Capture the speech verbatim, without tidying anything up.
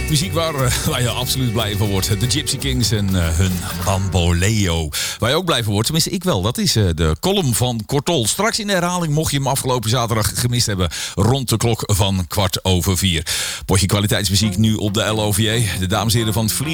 Muziek waar, uh, waar je absoluut blij van wordt. De Gypsy Kings en uh, hun Bamboleo. Waar je ook blij van wordt, tenminste ik wel. Dat is uh, de column van Kortol. Straks in de herhaling, mocht je hem afgelopen zaterdag gemist hebben. Rond de klok van kwart over vier. Potje kwaliteitsmuziek nu op de L O V J. De dames en heren van Vlieg